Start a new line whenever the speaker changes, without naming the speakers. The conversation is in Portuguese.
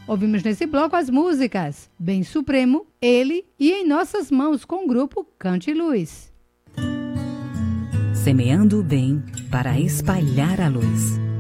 Ouvimos nesse bloco as músicas Bem Supremo, Ele e Em Nossas Mãos com o grupo Cante Luz.
Semeando o bem para espalhar a luz.